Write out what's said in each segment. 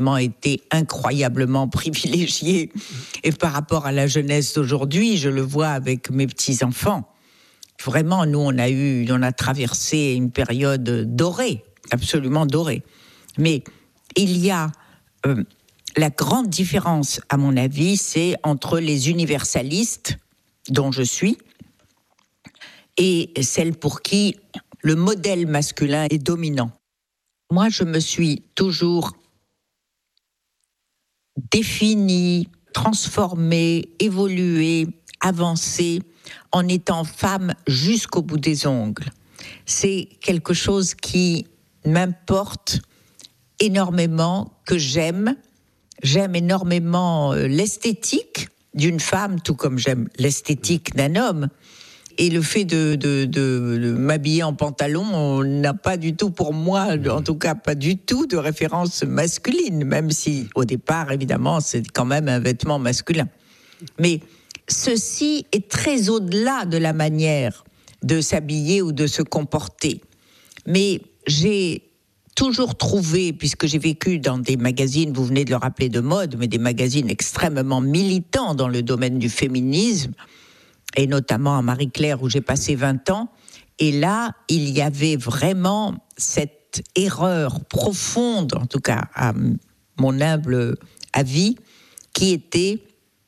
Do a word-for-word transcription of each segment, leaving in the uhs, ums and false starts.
été incroyablement privilégiée. Et par rapport à la jeunesse d'aujourd'hui, je le vois avec mes petits-enfants. Vraiment, nous, on a eu, on a traversé une période dorée, absolument dorée. Mais il y a euh, la grande différence, à mon avis, c'est entre les universalistes, dont je suis, et celles pour qui le modèle masculin est dominant. Moi, je me suis toujours définie, transformée, évoluée, avancée, en étant femme jusqu'au bout des ongles. C'est quelque chose qui m'importe énormément, que j'aime. J'aime énormément l'esthétique d'une femme, tout comme j'aime l'esthétique d'un homme. Et le fait de, de, de, de m'habiller en pantalon n'a pas du tout pour moi, en tout cas pas du tout de référence masculine, même si au départ, évidemment, c'est quand même un vêtement masculin. Mais ceci est très au-delà de la manière de s'habiller ou de se comporter. Mais j'ai toujours trouvé, puisque j'ai vécu dans des magazines, vous venez de le rappeler, de mode, mais des magazines extrêmement militants dans le domaine du féminisme, et notamment à Marie-Claire où j'ai passé vingt ans, et là, il y avait vraiment cette erreur profonde, en tout cas à mon humble avis, qui était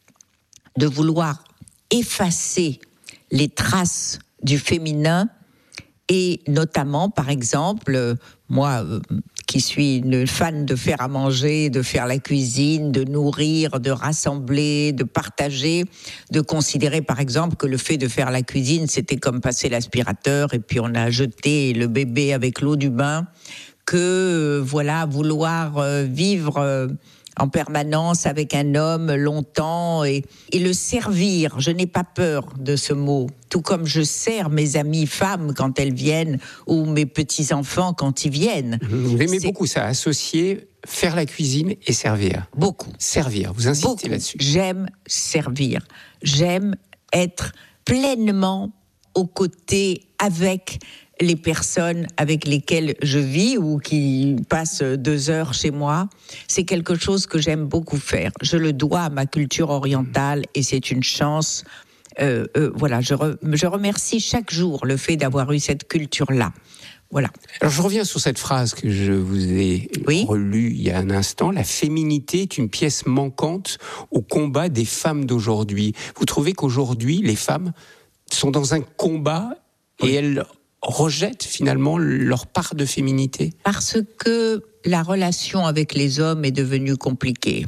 de vouloir effacer les traces du féminin, et notamment, par exemple, moi euh, qui suis une fan de faire à manger, de faire la cuisine, de nourrir, de rassembler, de partager, de considérer par exemple que le fait de faire la cuisine, c'était comme passer l'aspirateur et puis on a jeté le bébé avec l'eau du bain, que euh, voilà, vouloir euh, vivre euh, en permanence avec un homme longtemps et, et le servir. Je n'ai pas peur de ce mot, tout comme je sers mes amies femmes quand elles viennent ou mes petits-enfants quand ils viennent. Vous aimez C'est... beaucoup ça, associer faire la cuisine et servir. Beaucoup. Servir, vous insistez beaucoup. là-dessus. J'aime servir. J'aime être pleinement aux côtés avec les personnes avec lesquelles je vis ou qui passent deux heures chez moi. C'est quelque chose que j'aime beaucoup faire. Je le dois à ma culture orientale et c'est une chance. Euh, euh, voilà, je, re, je remercie chaque jour le fait d'avoir eu cette culture-là. Voilà. Alors je reviens sur cette phrase que je vous ai oui. relue il y a un instant. La féminité est une pièce manquante au combat des femmes d'aujourd'hui. Vous trouvez qu'aujourd'hui, les femmes sont dans un combat oui. et elles rejettent finalement leur part de féminité? Parce que la relation avec les hommes est devenue compliquée.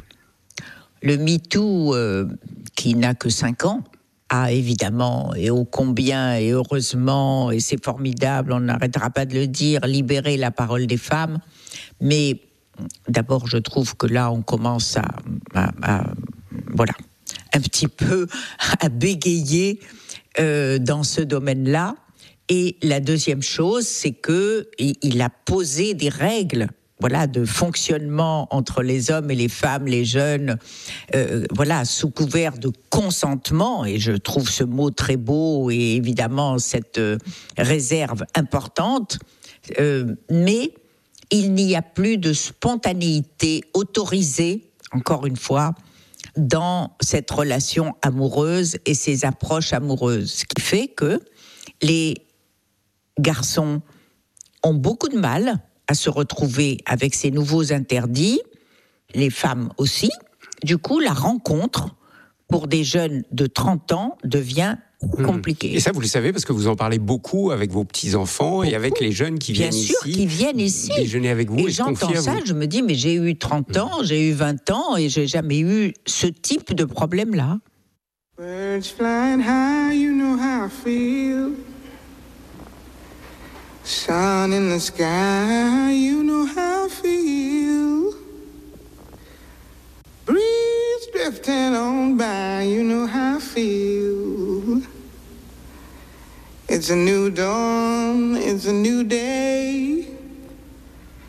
Le MeToo, euh, qui n'a que cinq ans, a évidemment, et ô combien, et heureusement, et c'est formidable, on n'arrêtera pas de le dire, libéré la parole des femmes. Mais d'abord, je trouve que là, on commence à, à, à voilà, un petit peu à bégayer euh, dans ce domaine-là. Et la deuxième chose, c'est que il a posé des règles, voilà, de fonctionnement entre les hommes et les femmes, les jeunes, euh, voilà, sous couvert de consentement. Et je trouve ce mot très beau et évidemment cette euh, réserve importante. Euh, mais il n'y a plus de spontanéité autorisée, encore une fois, dans cette relation amoureuse et ces approches amoureuses. Ce qui fait que les garçons ont beaucoup de mal à se retrouver avec ces nouveaux interdits, les femmes aussi. Du coup, la rencontre pour des jeunes de trente ans devient compliquée. Et ça, vous le savez parce que vous en parlez beaucoup avec vos petits-enfants beaucoup. Et avec les jeunes qui Bien viennent sûr, ici. qui viennent ici. Déjeuner avec vous et, et j'entends ça, je me dis, mais j'ai eu trente ans, j'ai eu vingt ans et j'ai jamais eu ce type de problème-là. Birds flying high, you know how I feel. Sun in the sky, you know how I feel. Breeze drifting on by, you know how I feel. It's a new dawn, it's a new day.